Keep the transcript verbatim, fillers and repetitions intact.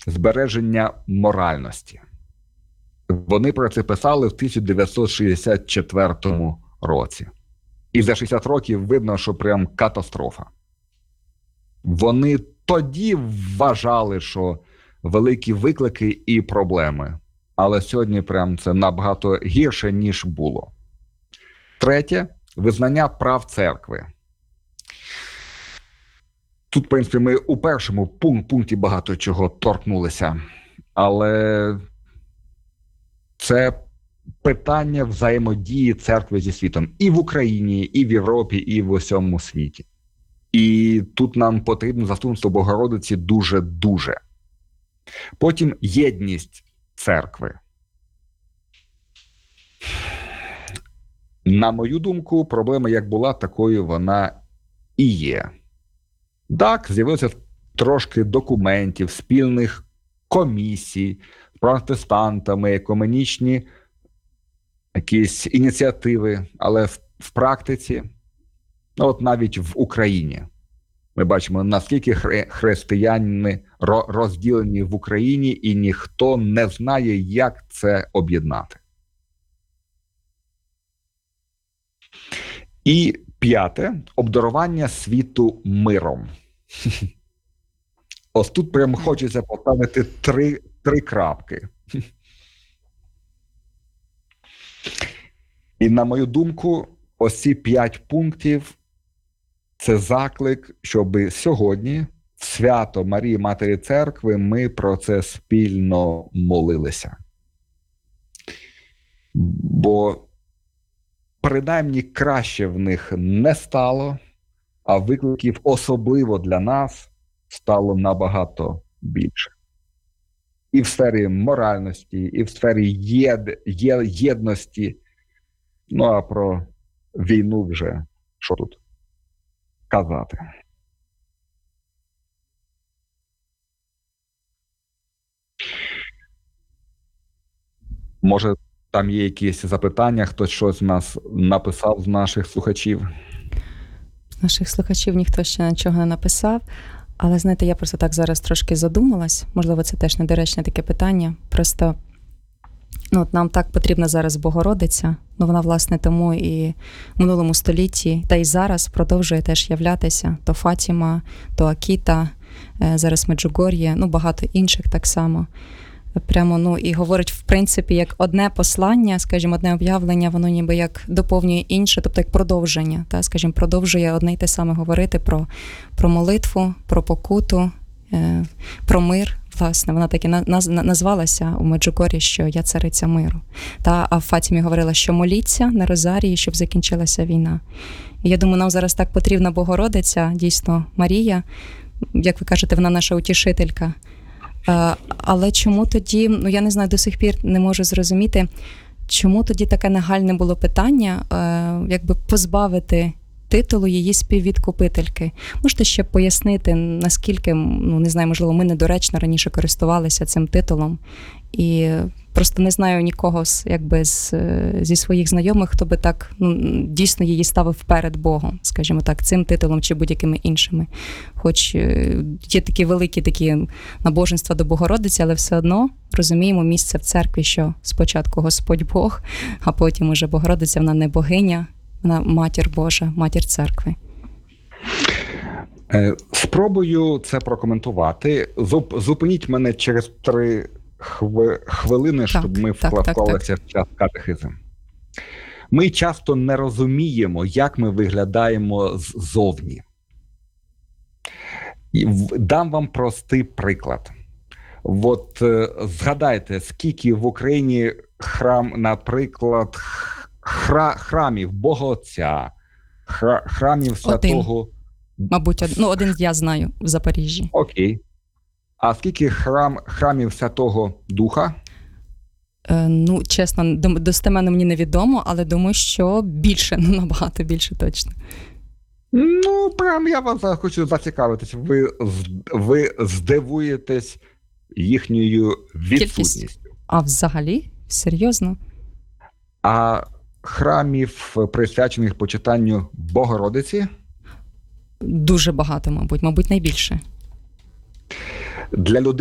збереження моральності. Вони про це писали в тисяча дев'ятсот шістдесят четвертому році. І за шістдесят років видно, що прям катастрофа. Вони тоді вважали, що великі виклики і проблеми. Але сьогодні прям це набагато гірше, ніж було. Третє – визнання прав церкви. Тут, в принципі, ми у першому пункті багато чого торкнулися. Але це питання взаємодії церкви зі світом. І в Україні, і в Європі, і в усьому світі. І тут нам потрібно заступництво Богородиці дуже-дуже. Потім єдність церкви. На мою думку, проблема як була, такою вона і є. Так, з'явилося трошки документів, спільних комісій з протестантами, екуменічні якісь ініціативи, але в, в практиці, ну, от навіть в Україні, ми бачимо, наскільки хри, християни розділені в Україні, і ніхто не знає, як це об'єднати. І п'яте – обдарування світу миром. Ось тут прямо хочеться поставити три, три крапки. І на мою думку, ось ці п'ять пунктів – це заклик, щоб сьогодні в свято Марії Матері Церкви ми про це спільно молилися. Бо принаймні краще в них не стало, а викликів особливо для нас стало набагато більше. І в сфері моральності, і в сфері єд, є, єдності. Ну, а про війну вже, що тут казати. Може, там є якісь запитання, хтось щось в нас написав з наших слухачів? З наших слухачів ніхто ще нічого не написав. Але, знаєте, я просто так зараз трошки задумалась. Можливо, це теж недоречне таке питання. Просто ну, от нам так потрібна зараз Богородиця. Ну, вона, власне, тому і в минулому столітті, та й зараз продовжує теж являтися. То Фатіма, то Акіта, зараз Меджугор'є, ну, багато інших так само. Прямо, ну, і говорить, в принципі, як одне послання, скажімо, одне об'явлення, воно ніби як доповнює інше, тобто як продовження, та, скажімо, продовжує одне й те саме говорити про, про молитву, про покуту, е, про мир, власне. Вона так і наз, назвалася у Меджугор'ї, що я цариця миру. Та, а в Фатімі говорила, що моліться на Розарії, щоб закінчилася війна. І я думаю, нам зараз так потрібна Богородиця, дійсно, Марія, як ви кажете, вона наша утішителька. Але чому тоді, ну я не знаю, до сих пір не можу зрозуміти, чому тоді таке нагальне було питання, якби позбавити титулу її співвідкупительки. Можете ще пояснити, наскільки, ну не знаю, можливо, ми недоречно раніше користувалися цим титулом. І просто не знаю нікого з, якби, з, зі своїх знайомих, хто би так ну, дійсно її ставив перед Богом, скажімо так, цим титулом чи будь-якими іншими. Хоч є такі великі такі набоженства до Богородиці, але все одно розуміємо місце в церкві, що спочатку Господь Бог, а потім уже Богородиця, вона не богиня, вона матір Божа, матір церкви. Спробую це прокоментувати. Зупиніть мене через три хвилини, щоб так, ми вкладалися в час катехизм. Ми часто не розуміємо, як ми виглядаємо ззовні. Дам вам простий приклад. От згадайте, скільки в Україні храм, наприклад, хра, храмів Бога Отця, хра, храмів Святого... Один. Мабуть, од... ну, один я знаю в Запоріжжі. Окей. А скільки храм, храмів Святого Духа? Е, ну, чесно, достеменно мені невідомо, але думаю, що більше, ну, набагато більше точно. Ну, прям я вас хочу зацікавитись. Ви, ви здивуєтесь їхньою відсутністю. Кількість. А взагалі? Серйозно? А храмів, присвячених почитанню Богородиці? Дуже багато, мабуть. Мабуть, найбільше. Для людей